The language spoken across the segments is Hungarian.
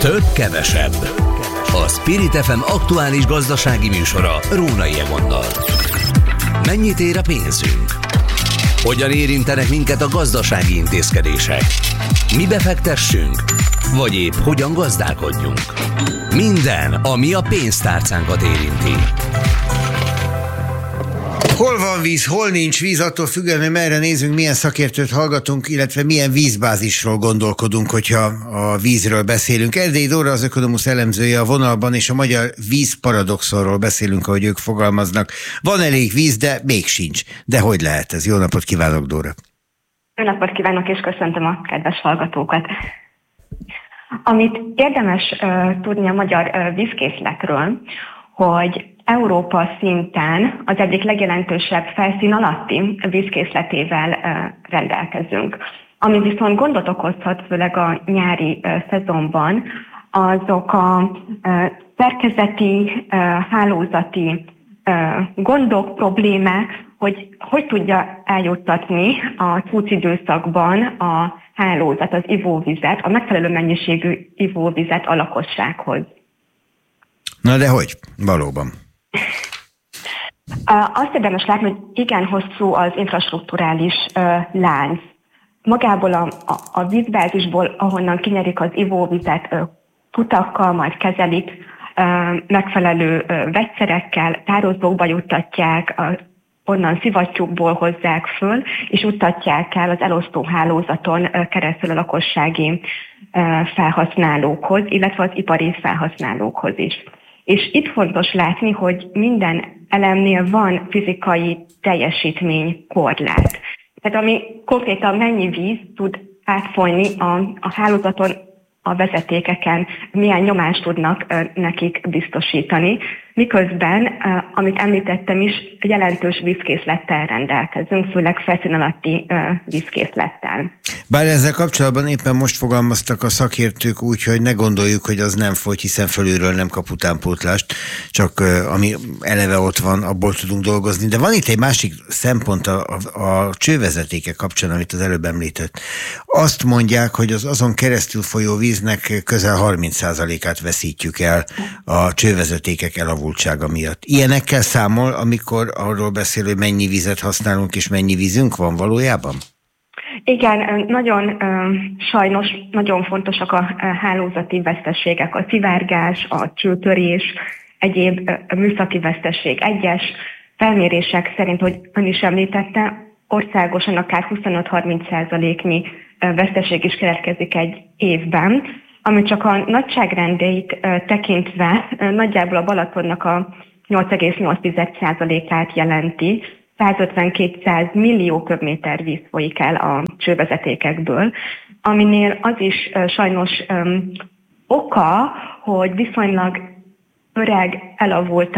Több kevesebb. A Spirit FM aktuális gazdasági műsora Rónai Egonnal. Mennyit ér a pénzünk? Hogyan érintenek minket a gazdasági intézkedések? Mi befektessünk? Vagy épp hogyan gazdálkodjunk? Minden, ami a pénztárcánkat érinti. Hol van víz, hol nincs víz, attól függően, hogy merre nézünk, milyen szakértőt hallgatunk, illetve milyen vízbázisról gondolkodunk, hogyha a vízről beszélünk. Erdélyi Dóra az Ökonomusz elemzője a vonalban, és a magyar vízparadoxonról beszélünk, ahogy ők fogalmaznak. Van elég víz, de még sincs. De hogy lehet ez? Jó napot kívánok, Dóra! Jó napot kívánok, és köszöntöm a kedves hallgatókat! Amit érdemes tudni a magyar vízkészletről, hogy Európa szinten az egyik legjelentősebb felszín alatti vízkészletével rendelkezünk. Ami viszont gondot okozhat, főleg a nyári szezonban, azok a szerkezeti, hálózati gondok, problémák, hogy tudja eljuttatni a csúcsidőszakban a hálózat, az ivóvizet, a megfelelő mennyiségű ivóvizet a lakossághoz. Na de hogy? Valóban. Azt érdemes látni, hogy igen hosszú az infrastrukturális lánc. Magából a vízbázisból, ahonnan kinyerik az ivóvizet, kutakkal, majd kezelik, megfelelő vegyszerekkel, tározókba juttatják, onnan szivattyúkból hozzák föl, és juttatják el az elosztóhálózaton keresztül a lakossági felhasználókhoz, illetve az ipari felhasználókhoz is. És itt fontos látni, hogy minden elemnél van fizikai teljesítménykorlát. Tehát ami konkrétan mennyi víz tud átfolyni a hálózaton, a vezetékeken, milyen nyomást tudnak nekik biztosítani, miközben, amit említettem is, jelentős vízkészlettel rendelkezünk, főleg felszín alatti vízkészlettel. Bár ezzel kapcsolatban éppen most fogalmaztak a szakértők úgy, hogy ne gondoljuk, hogy az nem fogy, hiszen fölülről nem kap utánpótlást, csak ami eleve ott van, abból tudunk dolgozni. De van itt egy másik szempont a csővezetékek kapcsán, amit az előbb említett. Azt mondják, hogy az azon keresztül folyó víznek közel 30%-át veszítjük el a csővezetékek elavultsága miatt. Ilyenekkel számol, amikor arról beszél, hogy mennyi vizet használunk és mennyi vízünk van valójában? Igen, nagyon sajnos nagyon fontosak a hálózati veszteségek, a szivárgás, a csőtörés, egyéb műszaki veszteség. Egyes felmérések szerint, hogy ön is említette, országosan akár 25-30%-nyi veszteség is keletkezik egy évben, ami csak a nagyságrendeit tekintve nagyjából a Balatonnak a 8,8%-át jelenti. 150-200 millió köbméter víz folyik el a csővezetékekből, aminél az is sajnos oka, hogy viszonylag öreg, elavult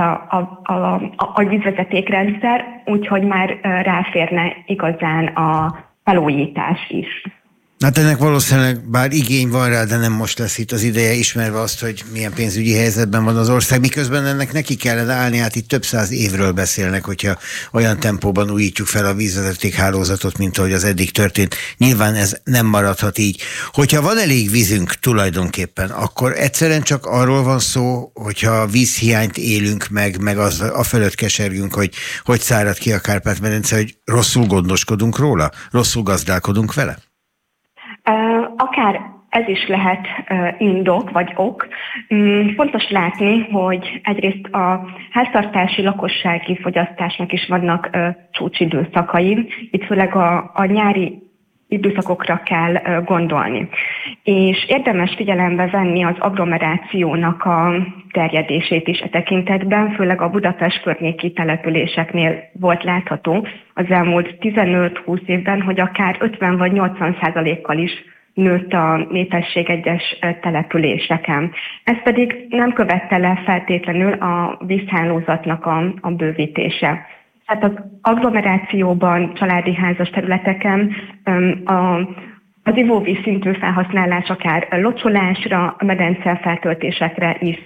a vízvezetékrendszer, úgyhogy már ráférne igazán a felújítás is. Hát ennek valószínűleg bár igény van rá, de nem most lesz itt az ideje, ismerve azt, hogy milyen pénzügyi helyzetben van az ország, miközben ennek neki kellene állni, hát itt több száz évről beszélnek, hogyha olyan tempóban újítjuk fel a vízvezetékhálózatot, mint ahogy az eddig történt. Nyilván ez nem maradhat így. Hogyha van elég vízünk tulajdonképpen, akkor egyszerűen csak arról van szó, hogyha vízhiányt élünk meg az afölött kesergünk, hogy szárad ki a Kárpát-medence, hogy rosszul gondoskodunk róla, rosszul gazdálkodunk vele? Akár ez is lehet indok vagy ok. Fontos látni, hogy egyrészt a háztartási lakossági fogyasztásnak is vannak csúcsidőszakai. Itt főleg a nyári időszakokra kell gondolni. És érdemes figyelembe venni az agglomerációnak a terjedését is e tekintetben, főleg a Budapest környéki településeknél volt látható az elmúlt 15-20 évben, hogy akár 50 vagy 80%-kal is nőtt a népesség egyes településeken. Ez pedig nem követte le feltétlenül a vízhálózatnak a bővítése. Tehát az agglomerációban, családi házas területeken az ivóvíz szintű felhasználás akár locsolásra, medencefeltöltésekre is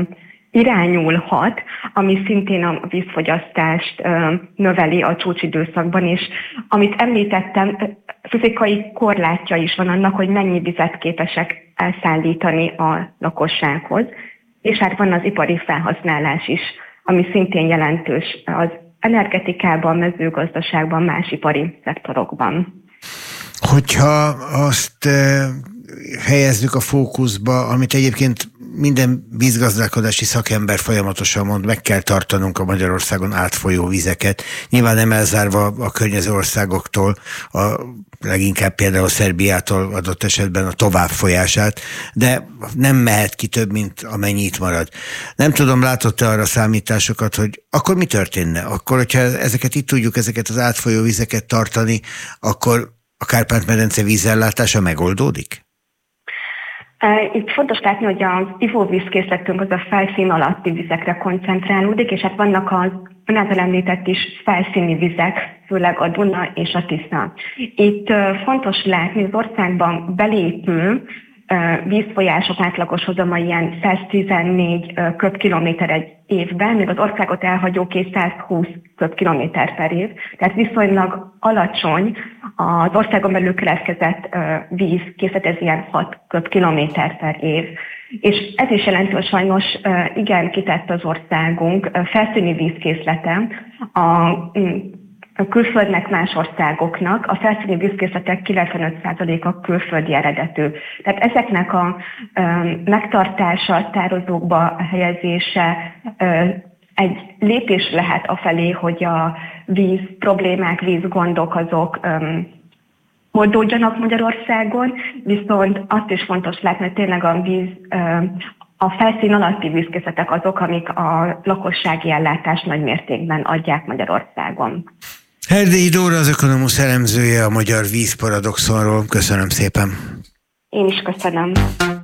irányulhat, ami szintén a vízfogyasztást növeli a csúcsidőszakban, és amit említettem, fizikai korlátja is van annak, hogy mennyi vizet képesek elszállítani a lakossághoz. És hát van az ipari felhasználás is, ami szintén jelentős az energetikában, mezőgazdaságban, más ipari szektorokban. Hogyha azt helyezzük a fókuszba, amit egyébként minden vízgazdálkodási szakember folyamatosan mond, meg kell tartanunk a Magyarországon átfolyó vizeket, nyilván nem elzárva a környező országoktól, leginkább például Szerbiától adott esetben a továbbfolyását, de nem mehet ki több, mint amennyi itt marad. Nem tudom, látott-e arra számításokat, hogy akkor mi történne? Akkor, hogyha ezeket itt tudjuk, ezeket az átfolyó vizeket tartani, akkor a Kárpát-medence vízellátása megoldódik? Itt fontos látni, hogy az ivóvízkészletünk az a felszín alatti vizekre koncentrálódik, és hát vannak az ön által említett is felszíni vizek, főleg a Duna és a Tisza. Itt fontos látni, hogy az országban belépő vízfolyások átlagos hozama ilyen 114 köbkilométer egy évben, még az országot elhagyó 220 köbkilométer per év. Tehát viszonylag alacsony az országon belül keletkezett vízkészlet, ez ilyen 6 köbkilométer per év. És ez is jelenti, hogy sajnos igen kitett az országunk felszíni vízkészlete a külföldnek, más országoknak, a felszíni vízkészletek 95%-a külföldi eredetű. Tehát ezeknek a megtartása, tározókba helyezése egy lépés lehet afelé, hogy a víz problémák, vízgondok azok oldódjanak Magyarországon, viszont azt is fontos látni, hogy tényleg a felszín alatti vízkészletek azok, amik a lakossági ellátást nagy mértékben adják Magyarországon. Erdélyi Dóra, az Ökonomusz elemzője a Magyar Vízparadoxonról. Köszönöm szépen. Én is köszönöm.